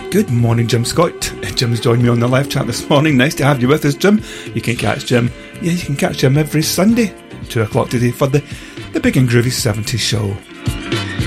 Good morning, Jim Scott. Jim's joined me on the live chat this morning. Nice to have you with us, Jim. You can catch Jim. Yeah, you can catch Jim every Sunday, 2 o'clock today, for the Big and Groovy 70s show.